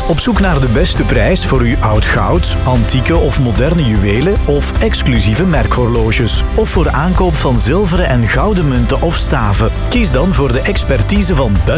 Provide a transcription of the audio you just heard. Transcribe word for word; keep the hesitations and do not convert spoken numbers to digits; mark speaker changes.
Speaker 1: Op zoek naar de beste prijs voor uw oud goud, antieke of moderne juwelen of exclusieve merkhorloges. Of voor aankoop van zilveren en gouden munten of staven. Kies dan voor de expertise van Buddy